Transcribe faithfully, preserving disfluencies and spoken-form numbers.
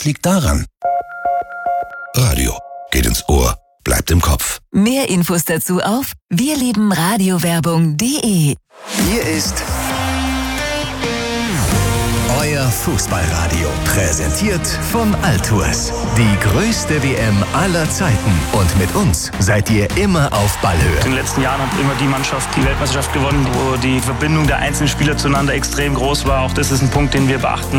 Was liegt daran? Radio geht ins Ohr, bleibt im Kopf. Mehr Infos dazu auf wirliebenradiowerbung punkt de. Hier ist euer Fußballradio. Präsentiert von Altours. Die größte W M aller Zeiten. Und mit uns seid ihr immer auf Ballhöhe. In den letzten Jahren hat immer die Mannschaft die Weltmeisterschaft gewonnen, wo die Verbindung der einzelnen Spieler zueinander extrem groß war. Auch das ist ein Punkt, den wir beachten.